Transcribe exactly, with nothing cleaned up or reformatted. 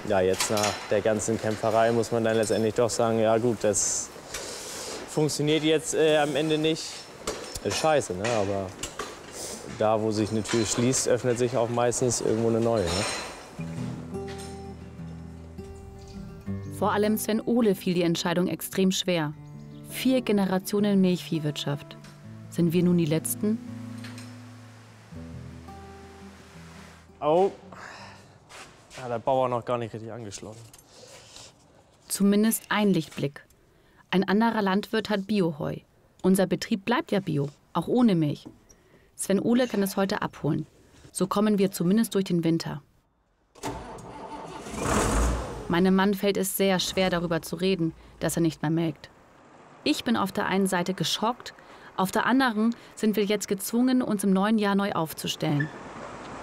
ja, jetzt nach der ganzen Kämpferei muss man dann letztendlich doch sagen, ja gut, das funktioniert jetzt äh, am Ende nicht. Ist scheiße, ne? Aber da, wo sich eine Tür schließt, öffnet sich auch meistens irgendwo eine neue. Ne? Vor allem Sven Ole fiel die Entscheidung extrem schwer. Vier Generationen Milchviehwirtschaft. Sind wir nun die Letzten? Oh, ja, der Bauer noch gar nicht richtig angeschlossen. Zumindest ein Lichtblick. Ein anderer Landwirt hat Bioheu. Unser Betrieb bleibt ja Bio, auch ohne Milch. Sven Ole kann es heute abholen. So kommen wir zumindest durch den Winter. Meinem Mann fällt es sehr schwer, darüber zu reden, dass er nicht mehr melkt. Ich bin auf der einen Seite geschockt, auf der anderen sind wir jetzt gezwungen, uns im neuen Jahr neu aufzustellen.